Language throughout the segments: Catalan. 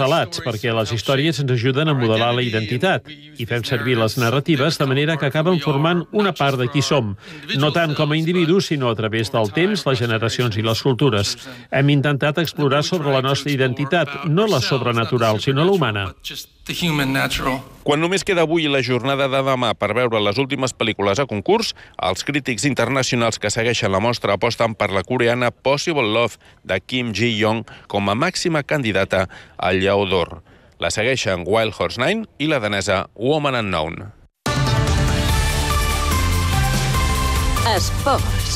relats, perquè les històries ens ajuden a modelar la identitat i fem servir les narratives de manera que acaben formant una part de qui som, no tant com a individus, sinó a través del temps, les generacions i les cultures. Hem intentat explorar sobre la nostra identitat, no la sobrenatural, sinó la humana. Quan només queda avui la jornada de demà per veure les últimes pel·lícules a concurs, els crítics internacionals que segueixen la mostra aposten per la coreana Possible Love de Kim Ji-young com a màxima candidata al Lleó d'Or. La segueixen Wild Horse 9 i la danesa Woman Unknown. Esports.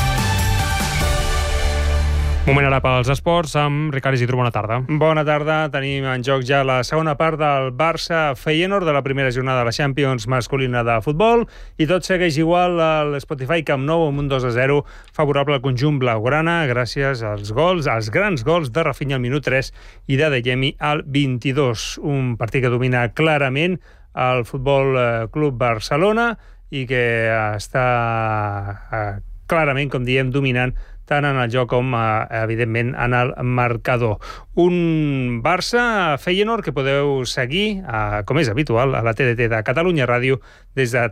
Moment ara pels esports amb Ricard Isidro. Bona tarda. Bona tarda. Tenim en joc ja la segona part del Barça-Feyenoord de la primera jornada de la Champions masculina de futbol i tot segueix igual a l'Spotify Camp Nou amb un 2-0 favorable al conjunt blaugrana gràcies als grans gols de Rafinha al minut 3 i de Adeyemi al 22. Un partit que domina clarament el Futbol Club Barcelona i que està clarament, com diem, dominant tant en el joc com, evidentment, en el marcador. Un Barça-Feyenoord que podeu seguir, com és habitual, a la TDT de Catalunya Ràdio des de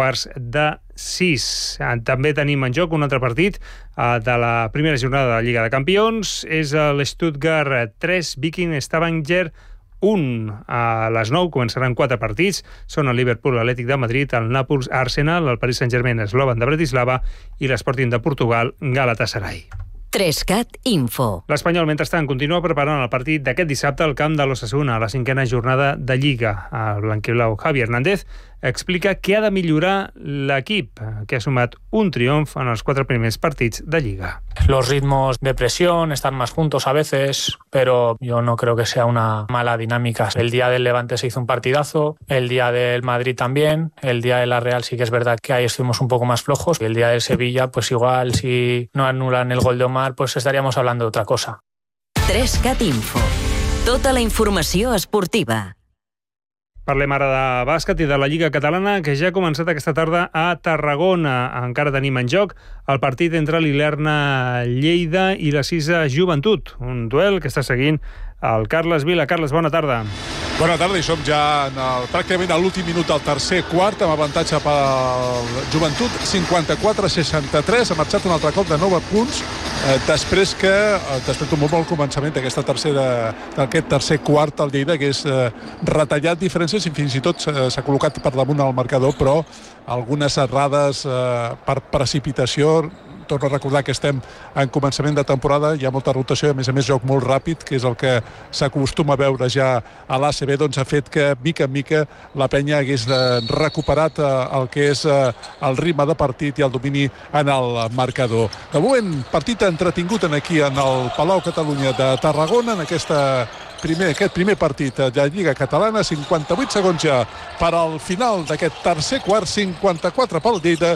5:45. També tenim en joc un altre partit de la primera jornada de la Lliga de Campions. És el Stuttgart 3, Viking Stavanger 1. A les 9 començaran 4 partits. Són el Liverpool, l'Atlètic de Madrid, el Nàpols, Arsenal, el Paris Saint-Germain, Slovan de Bratislava i l'Sporting de Portugal, Galatasaray. 3CAT Info. L'Espanyol, mentrestant, continua preparant el partit d'aquest dissabte al camp de l'Osasuna, a la 5a jornada de Lliga. El blanquiblau Javi Hernández explica que ha de millorar l'equip, que ha sumat un triomf en els 4 primers partits de Lliga. Los ritmos de presión están más juntos a veces, pero yo no creo que sea una mala dinámica. El día del Levante se hizo un partidazo, el día del Madrid también, el día de la Real sí que es verdad que ahí estuvimos un poco más flojos, y el día del Sevilla, pues igual si no anulan el gol de Omar, pues estaríamos hablando de otra cosa. 3CAT Info. Tota la informació esportiva. Parlem ara de bàsquet i de la Lliga Catalana, que ja ha començat aquesta tarda a Tarragona. Encara tenim en joc el partit entre l'Ilerna Lleida i la Cisa Joventut. Un duel que està seguint el Carles Vila. Carles, bona tarda. Bona tarda, i som ja pràcticament a l'últim minut del tercer quart, amb avantatge pel Joventut, 54-63. Ha marxat un altre cop de 9 punts, després d'un molt bon començament d'aquest tercer quart al Lleida, que és retallat diferències i fins i tot s'ha col·locat per damunt al marcador, però algunes errades per precipitació. Torno a recordar que estem en començament de temporada, hi ha molta rotació i a més joc molt ràpid, que és el que s'acostuma a veure ja a l'ACB, doncs ha fet que mica en mica la penya hagués recuperat el que és el ritme de partit i el domini en el marcador. De moment, partit entretingut aquí en el Palau Catalunya de Tarragona, en aquest primer partit de Lliga Catalana. 58 segons ja per al final d'aquest tercer quart, 54 pel Lleida,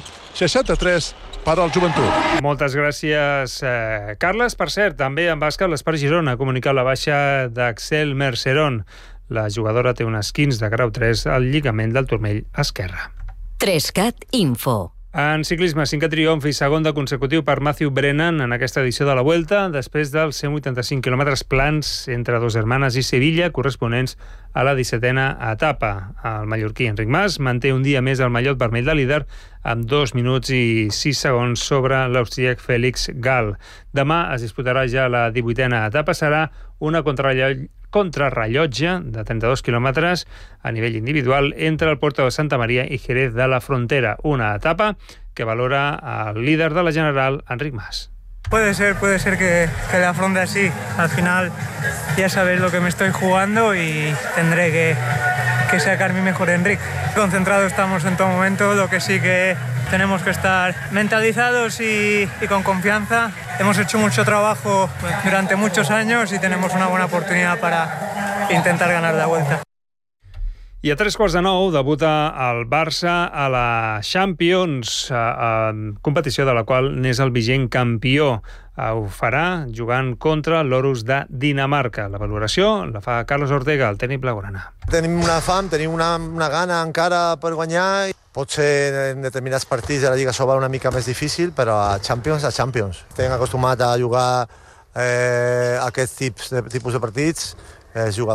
63 per al Joventut. Moltes gràcies, Carles. Per cert, també en bàsquet, l'Espart Girona ha comunicat la baixa d'Axel Merceron. La jugadora té un esquinç de grau 3 al lligament del turmell esquerre. 3CAT Info. En ciclisme, 5è triomf i segon de consecutiu per Matthew Brennan en aquesta edició de la Vuelta, després dels 185 quilòmetres plans entre Dos Hermanes i Sevilla, corresponents a la 17a etapa. El mallorquí Enric Mas manté un dia més el mallot vermell de líder amb 2 minuts i 6 segons sobre l'austríac Félix Gall. Demà es disputarà ja la 18a etapa, serà una contrarrellotge de 32 quilòmetres a nivell individual entre el Puerto de Santa Maria i Jerez de la Frontera. Una etapa que valora el líder de la General, Enric Mas. Puede ser que la afronte así. Al final ya sabéis lo que me estoy jugando y tendré que sacar mi mejor Enric. Concentrados estamos en todo momento, lo que sí que tenemos que estar mentalizados y con confianza. Hemos hecho mucho trabajo durante muchos años y tenemos una buena oportunidad para intentar ganar la Vuelta. I a 8:45 debuta el Barça a la Champions, competició de la qual n'és el vigent campió. Ho farà jugant contra l'Orus de Dinamarca. La valoració la fa Carlos Ortega, el tècnic blaugrana. Tenim una fam, tenim una gana encara per guanyar. Potser en determinats partits de la Lliga s'ho va una mica més difícil, però a Champions. Estem acostumats a jugar aquest tipus de partits.